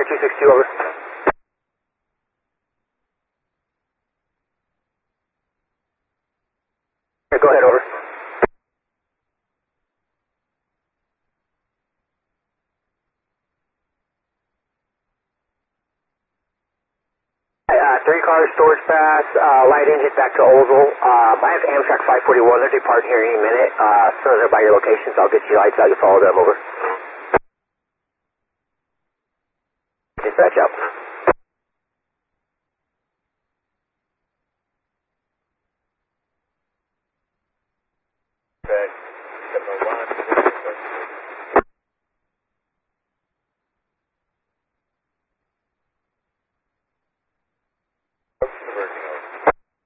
262, over. Yeah, go ahead, over. Three cars, storage pass, light engine back to Oval. I have Amtrak 541. They're departing here any minute. As soon as they're by your locations, I'll get you lights out. You follow them, over. Dispatch out.